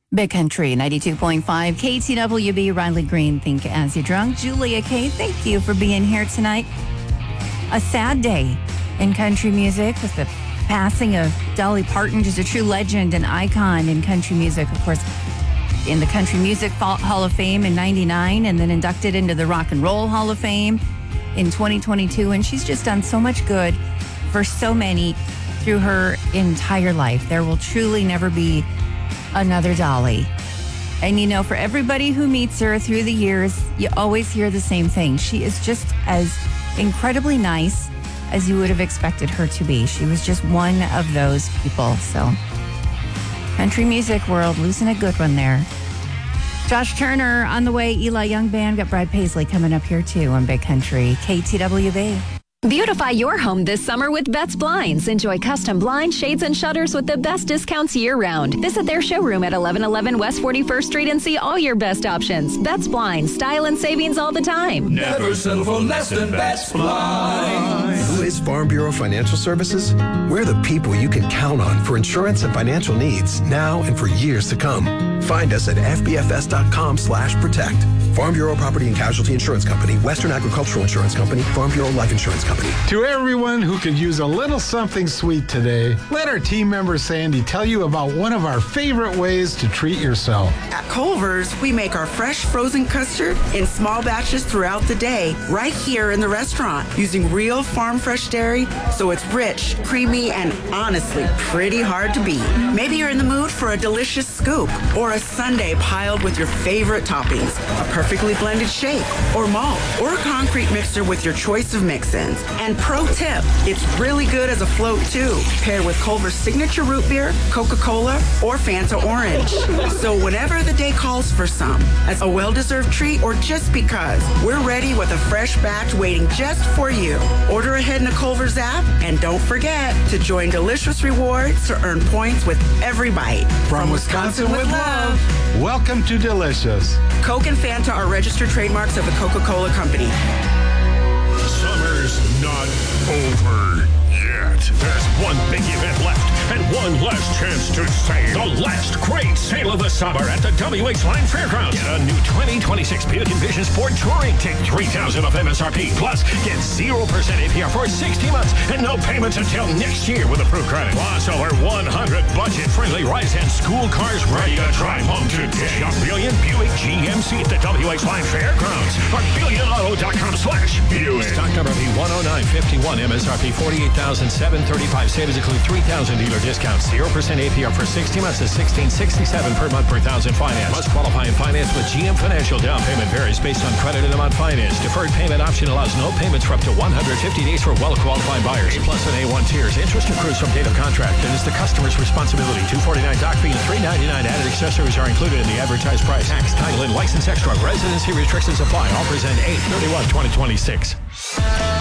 Big Country 92.5 KTWB. Riley Green, Think As You're Drunk. Julia K, thank you for being here tonight. A sad day in country music with the passing of Dolly Parton, just a true legend and icon in country music. Of course, in the Country Music Hall of Fame in 99 and then inducted into the Rock and Roll Hall of Fame in 2022. And she's just done so much good for so many through her entire life. There will truly never be another Dolly. And you know, for everybody who meets her through the years, you always hear the same thing. She is just as incredibly nice as you would have expected her to be. She was just one of those people. So, country music world, losing a good one there. Josh Turner on the way. Eli Young Band. Got Brad Paisley coming up here too on Big Country KTWB. Beautify your home this summer with Betts Blinds. Enjoy custom blinds, shades, and shutters with the best discounts year-round. Visit their showroom at 1111 West 41st Street and see all your best options. Betts Blinds, style and savings all the time. Never settle for less than Betts Blinds. Who is Farm Bureau Financial Services? We're the people you can count on for insurance and financial needs now and for years to come. Find us at fbfs.com/protect. Farm Bureau Property and Casualty Insurance Company, Western Agricultural Insurance Company, Farm Bureau Life Insurance Company. To everyone who could use a little something sweet today, let our team member Sandy tell you about one of our favorite ways to treat yourself. At Culver's, we make our fresh frozen custard in small batches throughout the day, right here in the restaurant, using real farm fresh dairy, so it's rich, creamy, and honestly pretty hard to beat. Maybe you're in the mood for a delicious scoop or a sundae piled with your favorite toppings, a perfectly blended shake or malt, or a concrete mixer with your choice of mix-ins. And pro tip, it's really good as a float too, paired with Culver's signature root beer, Coca-Cola, or Fanta Orange. So whenever the day calls for some, as a well-deserved treat or just because, we're ready with a fresh batch waiting just for you. Order ahead in the Culver's app, and don't forget to join Delicious Rewards to earn points with every bite. From Wisconsin with love, welcome to Delicious. Coke and Fanta are registered trademarks of the Coca-Cola Company. Summer's not over yet. There's one big event left and one last chance to save. The last great sale of the summer at the WH Line Fairgrounds. Get a new 2026 Buick Envision Sport Touring. Take $3,000 off MSRP. Plus, get 0% APR for 60 months and no payments until next year with approved credit. Plus, over 100 budget-friendly rides and school cars ready to drive home today. Shop Billion Buick GMC at the WH Line Fairgrounds or BillionAuto.com/Buick. Stock number B10951, MSRP $48,735. Savings include $3,000 dealer discounts. 0% APR for 60 months is $1,667 per month per thousand finance. Must qualify and finance with GM Financial. Down payment varies based on credit and amount financed. Deferred payment option allows no payments for up to 150 days for well-qualified buyers. A+ and A1 tiers. Interest accrues from date of contract and is the customer's responsibility. $249 doc fee and $399 added accessories are included in the advertised price. Tax, title, and license extra. Residency restrictions apply. Offers end 8/31/2026.